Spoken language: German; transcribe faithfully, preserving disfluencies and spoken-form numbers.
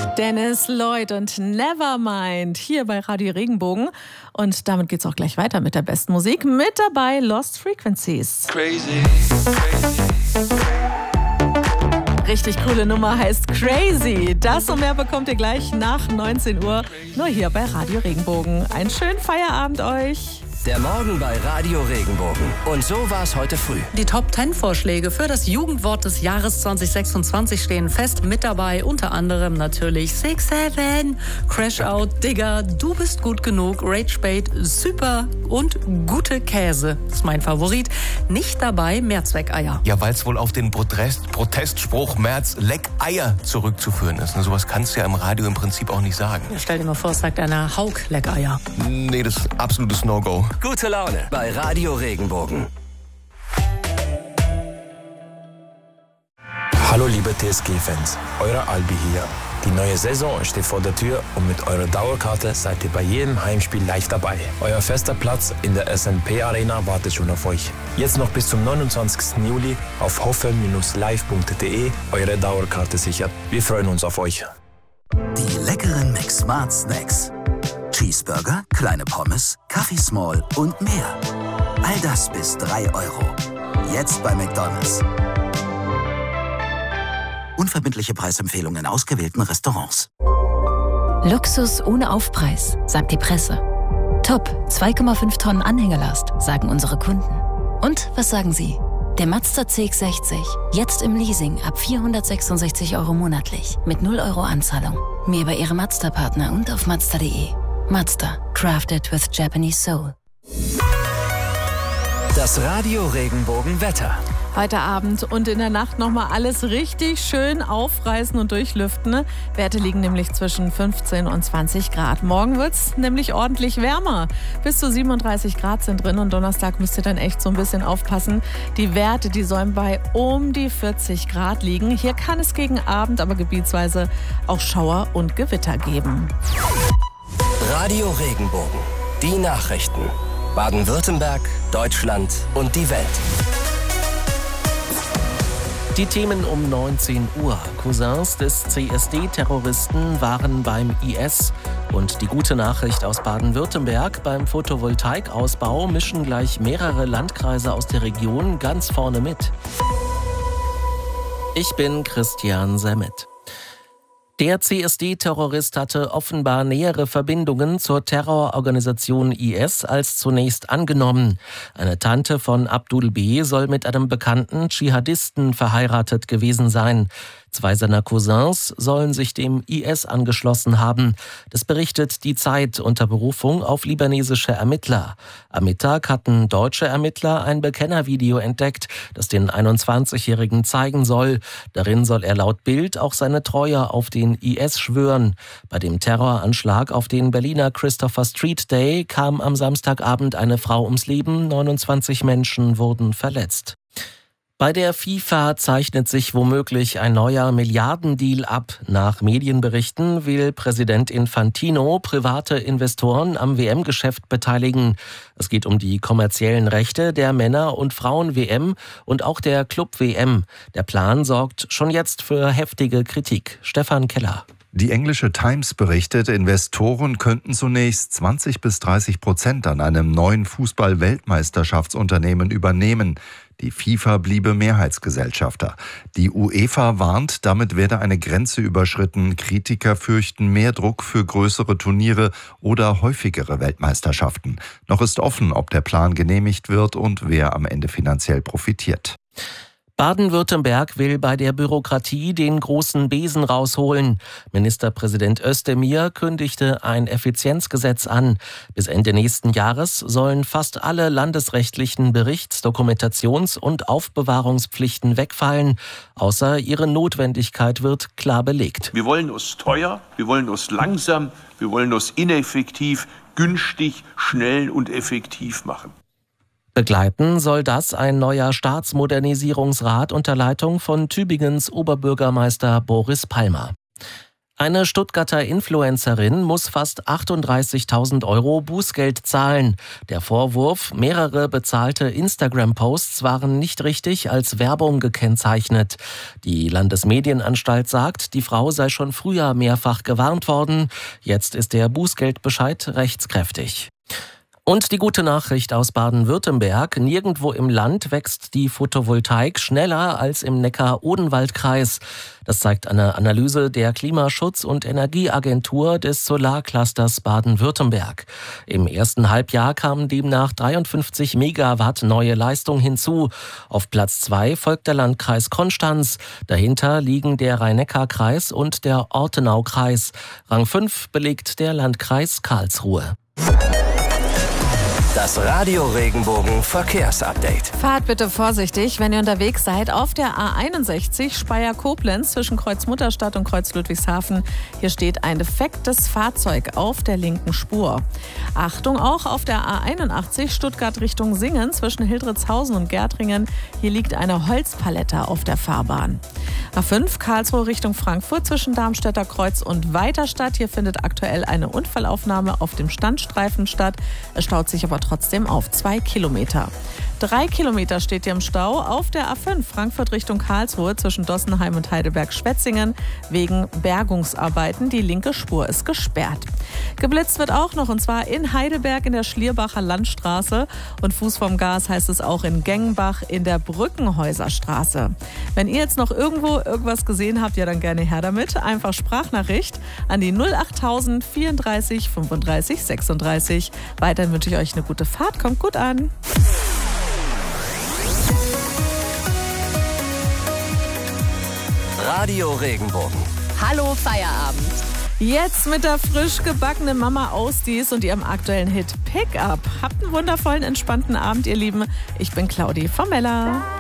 Dennis Lloyd und Nevermind hier bei Radio Regenbogen. Und damit geht's auch gleich weiter mit der besten Musik. Mit dabei Lost Frequencies. Crazy, crazy. Richtig coole Nummer heißt Crazy. Das und mehr bekommt ihr gleich nach neunzehn Uhr nur hier bei Radio Regenbogen. Einen schönen Feierabend euch. Der Morgen bei Radio Regenbogen. Und so war es heute früh. Die Top zehn Vorschläge für das Jugendwort des Jahres zwanzig sechsundzwanzig stehen fest. Mit dabei unter anderem natürlich Six Seven, Crash Out, Digger, Du bist gut genug, Rage Bait, Super und Gute Käse. Das ist mein Favorit. Nicht dabei Mehrzweckeier. Ja, weil es wohl auf den Protest, Protestspruch Merz Leck Eier zurückzuführen ist. Und sowas kannst du ja im Radio im Prinzip auch nicht sagen. Ja, stell dir mal vor, es sagt einer Haug Leck Eier. Nee, das ist absolutes No-Go. Gute Laune bei Radio Regenbogen. Hallo liebe T S G-Fans, euer Albi hier. Die neue Saison steht vor der Tür und mit eurer Dauerkarte seid ihr bei jedem Heimspiel live dabei. Euer fester Platz in der S N P Arena wartet schon auf euch. Jetzt noch bis zum neunundzwanzigsten Juli auf hoffe live punkt de eure Dauerkarte sichert. Wir freuen uns auf euch. Die leckeren McSmart Snacks. Cheeseburger, kleine Pommes, Kaffee Small und mehr. All das bis drei Euro. Jetzt bei McDonald's. Unverbindliche Preisempfehlungen in ausgewählten Restaurants. Luxus ohne Aufpreis, sagt die Presse. Top, zwei Komma fünf Tonnen Anhängerlast, sagen unsere Kunden. Und was sagen Sie? Der Mazda C X sechzig, jetzt im Leasing ab vierhundertsechsundsechzig Euro monatlich, mit null Euro Anzahlung. Mehr bei Ihrem Mazda-Partner und auf mazda punkt de. Mazda, crafted with Japanese soul. Das Radio Regenbogen Wetter. Heute Abend und in der Nacht nochmal alles richtig schön aufreißen und durchlüften. Werte liegen nämlich zwischen fünfzehn und zwanzig Grad. Morgen wird's nämlich ordentlich wärmer. Bis zu siebenunddreißig Grad sind drin und Donnerstag müsst ihr dann echt so ein bisschen aufpassen. Die Werte, die sollen bei um die vierzig Grad liegen. Hier kann es gegen Abend aber gebietsweise auch Schauer und Gewitter geben. Radio Regenbogen. Die Nachrichten. Baden-Württemberg, Deutschland und die Welt. Die Themen um neunzehn Uhr. Cousins des C S D-Terroristen waren beim I S. Und die gute Nachricht aus Baden-Württemberg: Beim Photovoltaikausbau mischen gleich mehrere Landkreise aus der Region ganz vorne mit. Ich bin Christian Semmet. Der C S D-Terrorist hatte offenbar nähere Verbindungen zur Terrororganisation I S als zunächst angenommen. Eine Tante von Abdul B. soll mit einem bekannten Dschihadisten verheiratet gewesen sein. Zwei seiner Cousins sollen sich dem I S angeschlossen haben. Das berichtet die Zeit unter Berufung auf libanesische Ermittler. Am Mittag hatten deutsche Ermittler ein Bekennervideo entdeckt, das den einundzwanzigjährigen zeigen soll. Darin soll er laut Bild auch seine Treue auf den I S schwören. Bei dem Terroranschlag auf den Berliner Christopher Street Day kam am Samstagabend eine Frau ums Leben, neunundzwanzig Menschen wurden verletzt. Bei der FIFA zeichnet sich womöglich ein neuer Milliardendeal ab. Nach Medienberichten will Präsident Infantino private Investoren am W M-Geschäft beteiligen. Es geht um die kommerziellen Rechte der Männer- und Frauen-W M und auch der Club-W M. Der Plan sorgt schon jetzt für heftige Kritik. Stefan Keller. Die englische Times berichtet, Investoren könnten zunächst zwanzig bis dreißig Prozent an einem neuen Fußball-Weltmeisterschaftsunternehmen übernehmen. Die FIFA bliebe Mehrheitsgesellschafter. Die UEFA warnt, damit werde eine Grenze überschritten. Kritiker fürchten mehr Druck für größere Turniere oder häufigere Weltmeisterschaften. Noch ist offen, ob der Plan genehmigt wird und wer am Ende finanziell profitiert. Baden-Württemberg will bei der Bürokratie den großen Besen rausholen. Ministerpräsident Özdemir kündigte ein Effizienzgesetz an. Bis Ende nächsten Jahres sollen fast alle landesrechtlichen Berichts-, Dokumentations- und Aufbewahrungspflichten wegfallen. Außer ihre Notwendigkeit wird klar belegt. Wir wollen uns teuer, wir wollen uns langsam, wir wollen uns ineffektiv, günstig, schnell und effektiv machen. Begleiten soll das ein neuer Staatsmodernisierungsrat unter Leitung von Tübingens Oberbürgermeister Boris Palmer. Eine Stuttgarter Influencerin muss fast achtunddreißigtausend Euro Bußgeld zahlen. Der Vorwurf, mehrere bezahlte Instagram-Posts waren nicht richtig als Werbung gekennzeichnet. Die Landesmedienanstalt sagt, die Frau sei schon früher mehrfach gewarnt worden. Jetzt ist der Bußgeldbescheid rechtskräftig. Und die gute Nachricht aus Baden-Württemberg: Nirgendwo im Land wächst die Photovoltaik schneller als im Neckar-Odenwald-Kreis. Das zeigt eine Analyse der Klimaschutz- und Energieagentur des Solarclusters Baden-Württemberg. Im ersten Halbjahr kamen demnach dreiundfünfzig Megawatt neue Leistung hinzu. Auf Platz zwei folgt der Landkreis Konstanz. Dahinter liegen der Rhein-Neckar-Kreis und der Ortenau-Kreis. Rang fünf belegt der Landkreis Karlsruhe. Das Radio Regenbogen Verkehrsupdate. Fahrt bitte vorsichtig, wenn ihr unterwegs seid auf der A einundsechzig Speyer-Koblenz zwischen Kreuz Mutterstadt und Kreuz Ludwigshafen. Hier steht ein defektes Fahrzeug auf der linken Spur. Achtung auch auf der A einundachtzig Stuttgart Richtung Singen zwischen Hildritzhausen und Gärtringen. Hier liegt eine Holzpalette auf der Fahrbahn. A fünf Karlsruhe Richtung Frankfurt zwischen Darmstädter Kreuz und Weiterstadt. Hier findet aktuell eine Unfallaufnahme auf dem Standstreifen statt. Es staut sich aber trotzdem auf zwei Kilometer. Drei Kilometer steht hier im Stau auf der A fünf Frankfurt Richtung Karlsruhe zwischen Dossenheim und Heidelberg-Schwetzingen wegen Bergungsarbeiten. Die linke Spur ist gesperrt. Geblitzt wird auch noch, und zwar in Heidelberg in der Schlierbacher Landstraße, und Fuß vom Gas heißt es auch in Gengenbach in der Brückenhäuserstraße. Wenn ihr jetzt noch irgendwo irgendwas gesehen habt, ja dann gerne her damit. Einfach Sprachnachricht an die null achttausend vierunddreißig fünfunddreißig sechsunddreißig. Weiterhin wünsche ich euch eine gute Fahrt. Kommt gut an. Radio Regenbogen. Hallo Feierabend. Jetzt mit der frisch gebackenen Mama Ausdies und ihrem aktuellen Hit Pick Up. Habt einen wundervollen, entspannten Abend, ihr Lieben. Ich bin Claudi Formella.